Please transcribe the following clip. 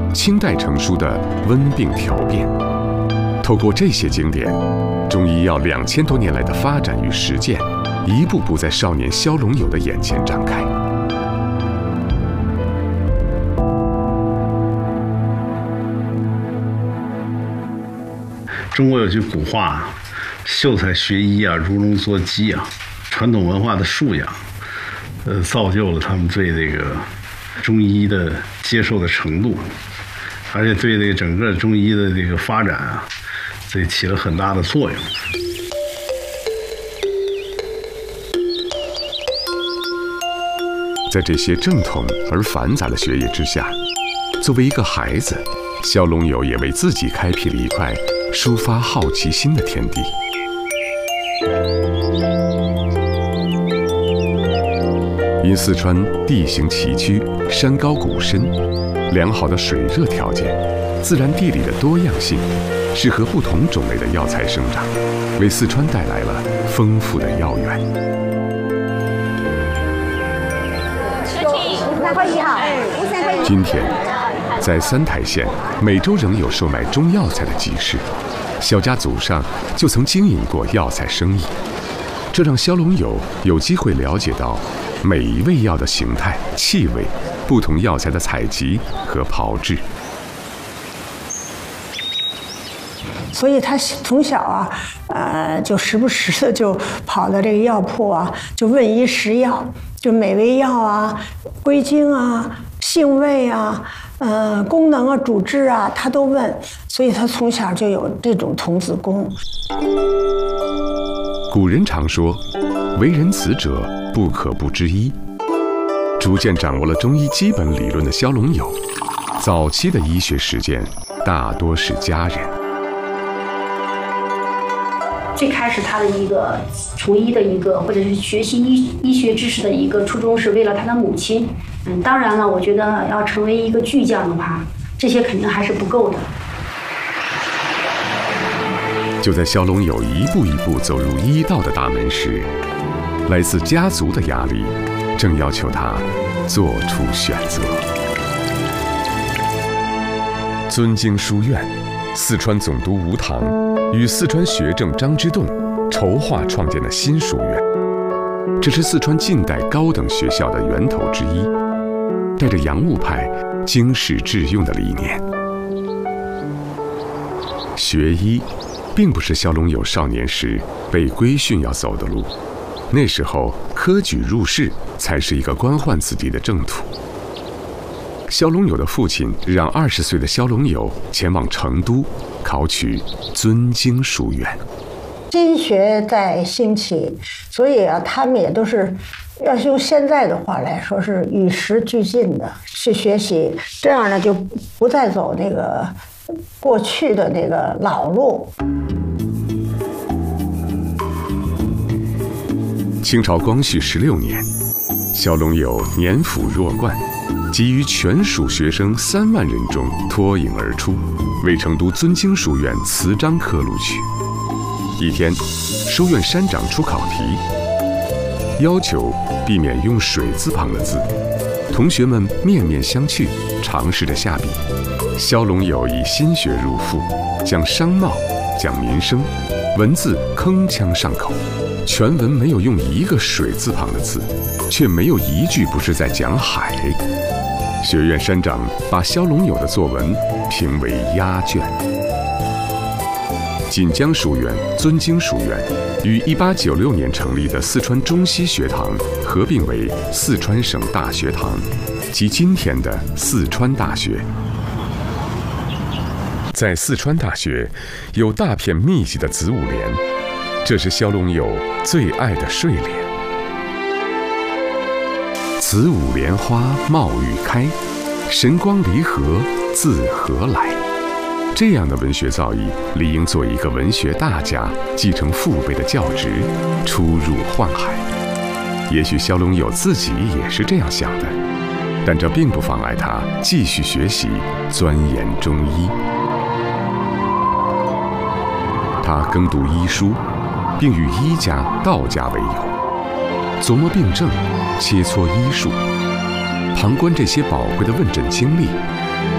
清代成书的《温病条辨》。透过这些经典，中医药2000多年来的发展与实践，一步步在少年萧龙友的眼前展开。 中国有句古话，秀才学医啊，如龙捉鸡啊。传统文化的素养，造就了他们对这个中医的接受的程度，而且对这个整个中医的这个发展啊，这起了很大的作用。 在这些正统而繁杂的学业之下，作为一个孩子，萧龙友也为自己开辟了一块抒发好奇心的天地。因四川地形崎岖，山高谷深，良好的水热条件，自然地理的多样性，适合不同种类的药材生长，为四川带来了丰富的药源。今天，在三台县，每周仍有售卖中药材的集市，萧家祖上就曾经营过药材生意，这让萧龙友有机会了解到每一味药的形态、气味，不同药材的采集和炮制。 所以他从小啊，就时不时的就跑到这个药铺啊，就问医识药，就每味药啊、归经啊、性味啊、功能啊、主治啊，他都问。所以他从小就有这种童子功。 古人常说，为人子者不可不知医。逐渐掌握了中医基本理论的萧龙友，早期的医学实践大多是家人。 最开始他的一个从医的一个，或者是学习医学知识的一个初衷，是为了他的母亲。当然了，我觉得要成为一个巨匠的话，这些肯定还是不够的。 就在萧龙友一步一步走入医道的大门时，来自家族的压力正要求他做出选择。尊经书院，四川总督吴棠与四川学政张之洞筹划创建的新书院，这是四川近代高等学校的源头之一，带着洋务派经世致用的理念。学医并不是萧龙友少年时被规训要走的路，那时候科举入仕才是一个官宦子弟的正途。萧龙友的父亲让20岁的萧龙友前往成都考取尊经书院。 经学在兴起，所以他们也都是要用现在的话来说是与时俱进的去学习，这样呢就不再走那个过去的那个老路。 清朝光绪16年，萧龙友年甫弱冠，即于全属学生3万人中脱颖而出，为成都尊经书院词章科录取。一天，书院山长出考题，要求避免用水字旁的字，同学们面面相觑，尝试着下笔。萧龙友以心血入腹，讲商贸，讲民生，文字铿锵上口。全文没有用一个水字旁的字，却没有一句不是在讲海。学院山长把萧龙友的作文评为压卷。锦江书院、尊经书院于1896年成立的四川中西学堂合并为四川省大学堂，即今天的四川大学。在四川大学有大片密集的子午莲，这是萧龙友最爱的睡莲。子午莲花冒欲开，神光离合自何来？这样的文学造诣，理应作为一个文学大家，继承父辈的教职，出入宦海。也许萧龙友自己也是这样想的，但这并不妨碍他继续学习，钻研中医。他耕读医书，并与医家、道家为友，琢磨病症，切磋医术，旁观这些宝贵的问诊经历，